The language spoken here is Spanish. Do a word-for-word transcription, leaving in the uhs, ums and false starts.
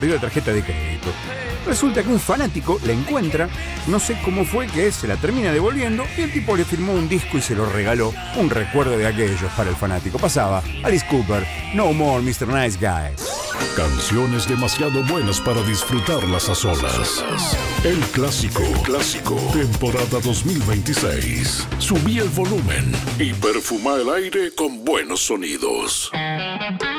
la tarjeta de crédito. Resulta que un fanático la encuentra, no sé cómo fue que se la termina devolviendo y el tipo le firmó un disco y se lo regaló. Un recuerdo de aquellos para el fanático. Pasaba Alice Cooper, No More mister Nice Guy. Canciones demasiado buenas para disfrutarlas a solas. El clásico, el clásico, temporada dos mil veintiséis. Subí el volumen y perfuma el aire con buenos sonidos.